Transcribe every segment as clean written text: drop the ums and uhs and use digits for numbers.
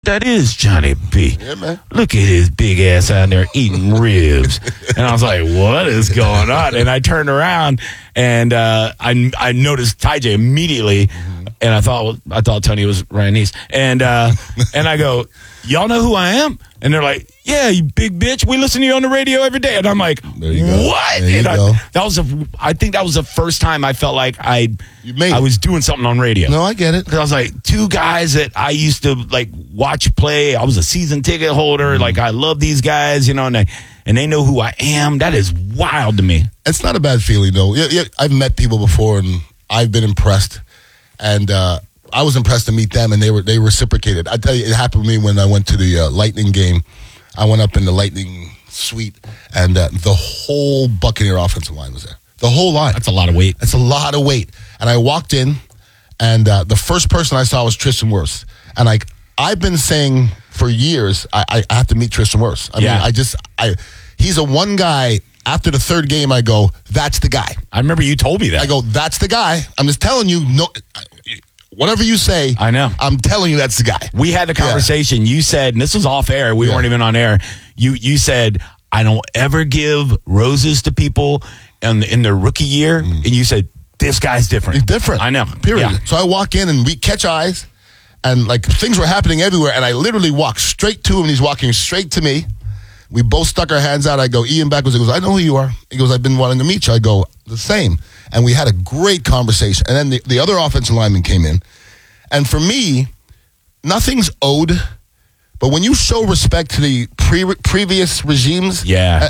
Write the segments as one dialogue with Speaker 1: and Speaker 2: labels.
Speaker 1: that is Johnny B.
Speaker 2: Yeah, man.
Speaker 1: Look at his big ass out there eating ribs. And I was like, what is going on? And I turned around and I noticed Ty J immediately. And I thought Tony was Ryan Neese. And I go, y'all know who I am? And they're like, yeah, you big bitch. We listen to you on the radio every day. And I'm like,
Speaker 2: there you go.
Speaker 1: What?
Speaker 2: There you
Speaker 1: and
Speaker 2: go.
Speaker 1: I think that was the first time I felt like I was doing something on radio.
Speaker 2: No, I get it.
Speaker 1: 'Cause I was like, two guys that I used to like watch play. I was a season ticket holder. Like, I love these guys, you know, and they know who I am. That is wild to me.
Speaker 2: It's not a bad feeling, though. Yeah, I've met people before, and I've been impressed. And I was impressed to meet them, and they reciprocated. I tell you, it happened to me when I went to the Lightning game. I went up in the Lightning suite, and the whole Buccaneer offensive line was there. The whole line.
Speaker 1: That's a lot of weight.
Speaker 2: That's a lot of weight. And I walked in, and the first person I saw was Tristan Wirfs. And I've been saying for years, I have to meet Tristan Wirfs. I mean, he's a one guy. After the third game, I go, that's the guy.
Speaker 1: I remember you told me that.
Speaker 2: I go, that's the guy. I'm just telling you, no, whatever you say,
Speaker 1: I know.
Speaker 2: I'm telling you that's the guy.
Speaker 1: We had the conversation. Yeah. You said, and this was off air. We weren't even on air. You said, I don't ever give roses to people in their rookie year. And you said, this guy's different.
Speaker 2: He's different.
Speaker 1: I know.
Speaker 2: Period.
Speaker 1: Yeah.
Speaker 2: So I walk in and we catch eyes, and like things were happening everywhere. And I literally walked straight to him, and he's walking straight to me. We both stuck our hands out. I go, Ian backwards. He goes, I know who you are. He goes, I've been wanting to meet you. I go, the same. And we had a great conversation. And then the other offensive lineman came in. And for me, nothing's owed. But when you show respect to the previous regimes,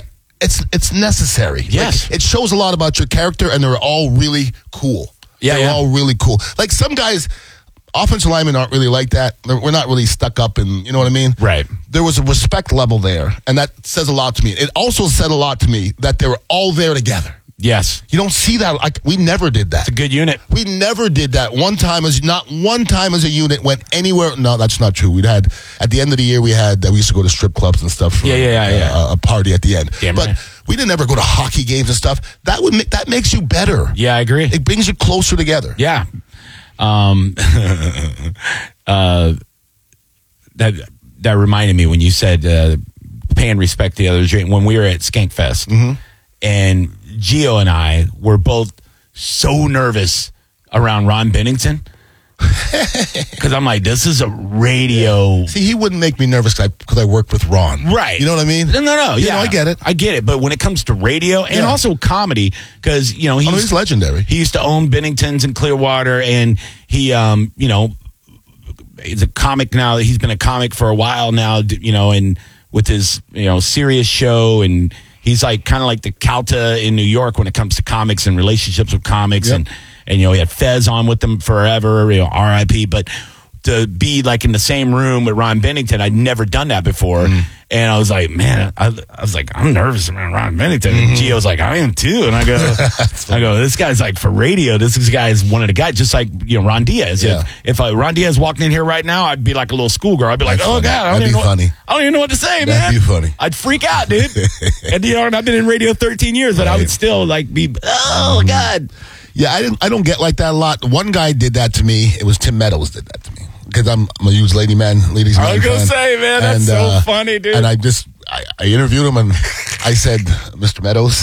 Speaker 2: it's necessary.
Speaker 1: Yes.
Speaker 2: Like, it shows a lot about your character, and they're all really cool. They're all really cool. Like some guys, offensive linemen aren't really like that. We're not really stuck up, and you know what I mean?
Speaker 1: Right.
Speaker 2: There was a respect level there, and that says a lot to me. It also said a lot to me that they were all there together.
Speaker 1: Yes.
Speaker 2: You don't see that. Like, we never did that.
Speaker 1: It's a good unit.
Speaker 2: We never did that. Not one time as a unit went anywhere. No, that's not true. At the end of the year, we used to go to strip clubs and stuff for a party at the end.
Speaker 1: Damn
Speaker 2: but
Speaker 1: right.
Speaker 2: We didn't ever go to hockey games and stuff. That makes you better.
Speaker 1: Yeah, I agree.
Speaker 2: It brings you closer together.
Speaker 1: Yeah. That reminded me when you said paying respect to the others when we were at Skankfest, and Gio and I were both so nervous around Ron Bennington because I'm like, this is a radio.
Speaker 2: See, he wouldn't make me nervous because I worked with Ron.
Speaker 1: Right.
Speaker 2: You know what I mean?
Speaker 1: No.
Speaker 2: Yeah, I get it.
Speaker 1: I get it. But when it comes to radio and also comedy, because, you know,
Speaker 2: he's legendary.
Speaker 1: He used to own Bennington's in Clearwater, and he, you know, he's a comic now. He's been a comic for a while now, you know, and with his, you know, Sirius show, and he's like kind of like the Calta in New York when it comes to comics and relationships with comics. And you know, he had Fez on with them forever, you know, R.I.P. But to be like in the same room with Ron Bennington, I'd never done that before. And I was like, man, I was like, I'm nervous around Ron Bennington. And Gio's like, I am too. And I go, this guy's like for radio. This guy is one of the guys, just like, you know, Ron Diaz.
Speaker 2: Yeah.
Speaker 1: If Ron Diaz walked in here right now, I'd be like a little schoolgirl. I'd be like, God, I don't even know what to say, man.
Speaker 2: That'd be funny.
Speaker 1: I'd freak out, dude. And you know, I've been in radio 13 years, but I would still like be, oh God.
Speaker 2: Yeah, I don't get like that a lot. One guy did that to me. It was Tim Meadows did that to me. Because I'm a huge ladies man.
Speaker 1: I was going to say, man, that's so funny, dude.
Speaker 2: And I interviewed him, and I said, Mr. Meadows,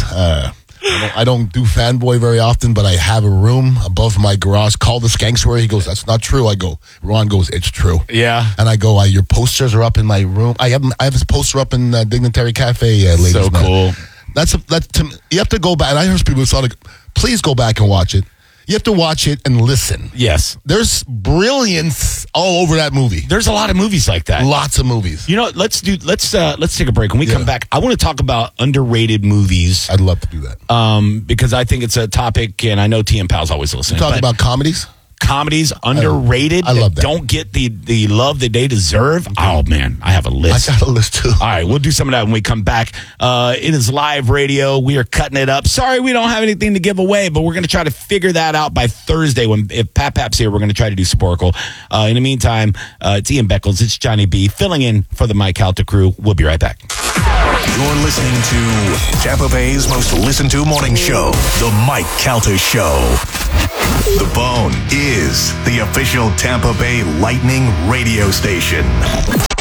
Speaker 2: I don't do fanboy very often, but I have a room above my garage called the Skanksware. He goes, that's not true. I go, Ron goes, it's true.
Speaker 1: Yeah.
Speaker 2: And I go, your posters are up in my room. I have his poster up in Dignitary Cafe, ladies
Speaker 1: so
Speaker 2: man.
Speaker 1: Cool.
Speaker 2: That's you have to go back. And I heard people say, please go back and watch it. You have to watch it and listen.
Speaker 1: Yes.
Speaker 2: There's brilliance all over that movie.
Speaker 1: There's a lot of movies like that.
Speaker 2: Lots of movies.
Speaker 1: You know, let's take a break. When we come back, I want to talk about underrated movies.
Speaker 2: I'd love to do that.
Speaker 1: Because I think it's a topic, and I know TM Pal's always listening.
Speaker 2: Talk about comedies?
Speaker 1: Comedies underrated.
Speaker 2: I love that.
Speaker 1: Don't get the love that they deserve. Oh man, I have a list.
Speaker 2: I got a list too.
Speaker 1: All right, we'll do some of that when we come back. It is live radio. We are cutting it up. Sorry, we don't have anything to give away, but we're going to try to figure that out by Thursday if Pat Pap's here. We're going to try to do Sporkle. In the meantime, it's Ian Beckles. It's Johnny B filling in for the Mike Calta crew. We'll be right back.
Speaker 3: You're listening to Tampa Bay's most listened to morning show, The Mike Calta Show. The Bone is the official Tampa Bay Lightning radio station.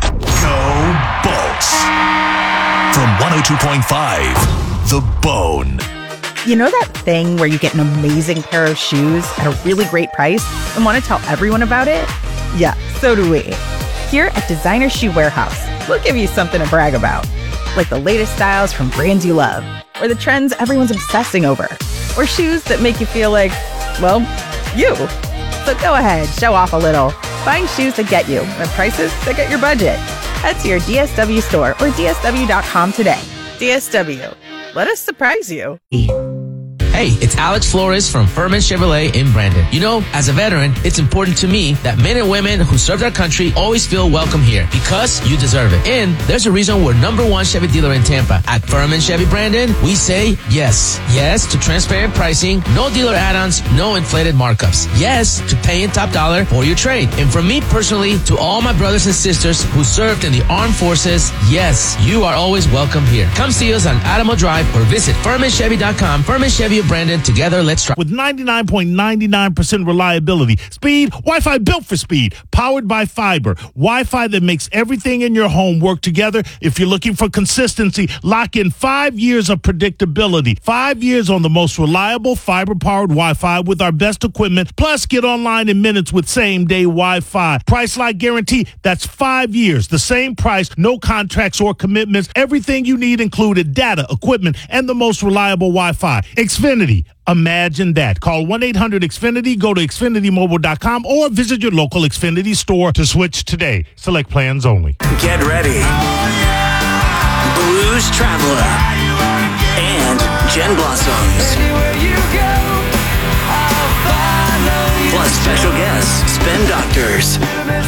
Speaker 3: 92.5 The Bone.
Speaker 4: You know that thing where you get an amazing pair of shoes at a really great price and want to tell everyone about it? Yeah, so do we. Here at Designer Shoe Warehouse, we'll give you something to brag about. Like the latest styles from brands you love, or the trends everyone's obsessing over, or shoes that make you feel like, well, you. So go ahead, show off a little. Find shoes that get you at prices that get your budget. Head to your DSW store or DSW.com today. DSW. Let us surprise you.
Speaker 5: Hey, it's Alex Flores from Furman Chevrolet in Brandon. You know, as a veteran, it's important to me that men and women who serve their country always feel welcome here because you deserve it. And there's a reason we're #1 Chevy dealer in Tampa. At Furman Chevy Brandon, we say yes. Yes to transparent pricing, no dealer add-ons, no inflated markups. Yes to paying top dollar for your trade. And from me personally to all my brothers and sisters who served in the armed forces, yes, you are always welcome here. Come see us on Adamo Drive or visit FurmanChevy.com. Furman Chevy of Brandon, together, let's try.
Speaker 6: With 99.99% reliability, speed, Wi-Fi built for speed, powered by fiber, Wi-Fi that makes everything in your home work together. If you're looking for consistency, lock in 5 years of predictability. 5 years on the most reliable fiber-powered Wi-Fi with our best equipment. Plus, get online in minutes with same-day Wi-Fi. Price like guarantee, that's 5 years. The same price, no contracts or commitments. Everything you need included, data, equipment, and the most reliable Wi-Fi. Xfinity. Imagine that. Call 1-800-XFINITY, go to XfinityMobile.com, or visit your local Xfinity store to switch today. Select plans only.
Speaker 7: Get ready. Blues Traveler and Jen Blossoms. Plus special guests, Spin Doctors.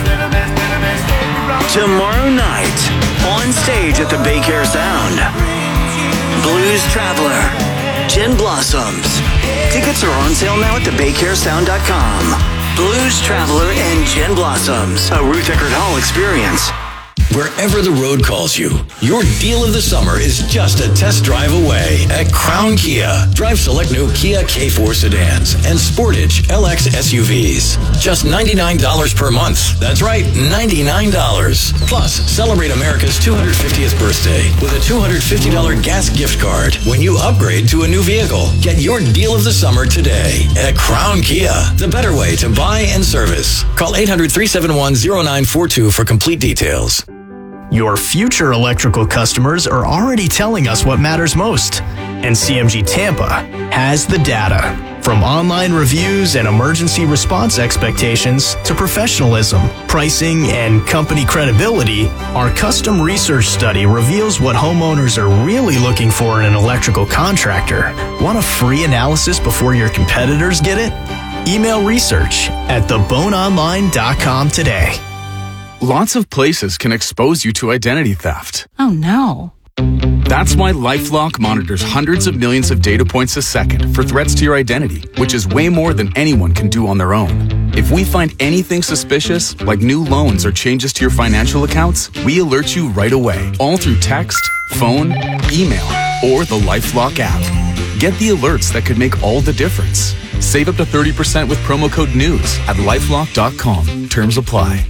Speaker 7: Tomorrow night, on stage at the Baycare Sound. Blues Traveler, Jen Blossoms. Tickets are on sale now at thebaycaresound.com. Blues Traveler and Jen Blossoms, a Ruth Eckerd Hall experience.
Speaker 8: Wherever the road calls you, your deal of the summer is just a test drive away at Crown Kia. Drive select new Kia K4 sedans and Sportage LX SUVs. Just $99 per month. That's right, $99. Plus, celebrate America's 250th birthday with a $250 gas gift card when you upgrade to a new vehicle. Get your deal of the summer today at Crown Kia. The better way to buy and service. Call 800-371-0942 for complete details.
Speaker 9: Your future electrical customers are already telling us what matters most. And CMG Tampa has the data. From online reviews and emergency response expectations to professionalism, pricing, and company credibility, our custom research study reveals what homeowners are really looking for in an electrical contractor. Want a free analysis before your competitors get it? Email research at theboneonline.com today.
Speaker 10: Lots of places can expose you to identity theft.
Speaker 11: Oh, no.
Speaker 10: That's why LifeLock monitors hundreds of millions of data points a second for threats to your identity, which is way more than anyone can do on their own. If we find anything suspicious, like new loans or changes to your financial accounts, we alert you right away, all through text, phone, email, or the LifeLock app. Get the alerts that could make all the difference. Save up to 30% with promo code NEWS at LifeLock.com. Terms apply.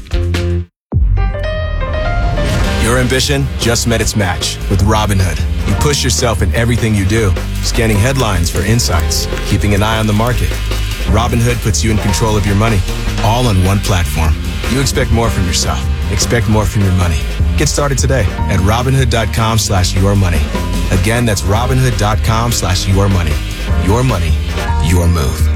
Speaker 12: Your ambition just met its match with Robinhood. You push yourself in everything you do, scanning headlines for insights, keeping an eye on the market. Robinhood puts you in control of your money, all on one platform. You expect more from yourself. Expect more from your money. Get started today at Robinhood.com/yourmoney. Again, that's Robinhood.com/yourmoney. Your money, your move.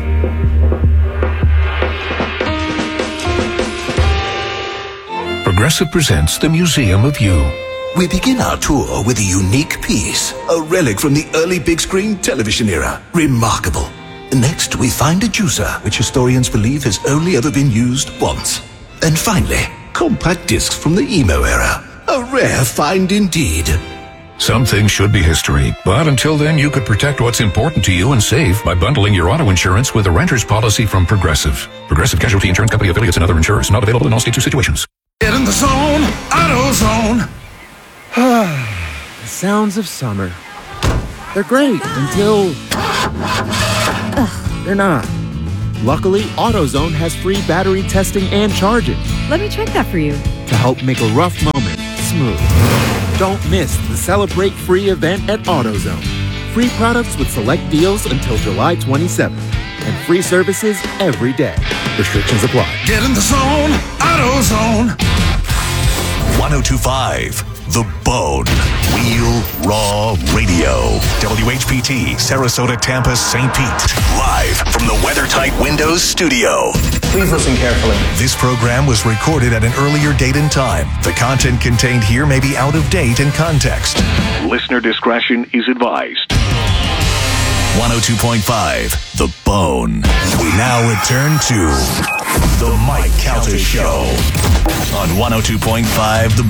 Speaker 3: Progressive presents the Museum of You.
Speaker 13: We begin our tour with a unique piece, a relic from the early big screen television era. Remarkable. Next, we find a juicer, which historians believe has only ever been used once. And finally, compact discs from the emo era. A rare find indeed.
Speaker 3: Some things should be history, but until then, you could protect what's important to you and save by bundling your auto insurance with a renter's policy from Progressive. Progressive Casualty Insurance Company affiliates and other insurers. Not available in all states or situations.
Speaker 14: Get in the zone, AutoZone. The sounds of summer. They're great until they're not. Luckily, AutoZone has free battery testing and charging.
Speaker 11: Let me check that for you.
Speaker 14: To help make a rough moment smooth. Don't miss the Celebrate Free event at AutoZone. Free products with select deals until July 27th. And free services every day. Restrictions apply.
Speaker 13: Get in the zone, AutoZone. 1025, The Bone. Real Raw Radio. WHPT, Sarasota, Tampa, St. Pete. Live from the WeatherTight Windows studio.
Speaker 11: Please listen carefully.
Speaker 13: This program was recorded at an earlier date and time. The content contained here may be out of date in context. Listener discretion is advised. 102.5, The Bone. We now return to The Mike Calta Show on 102.5, The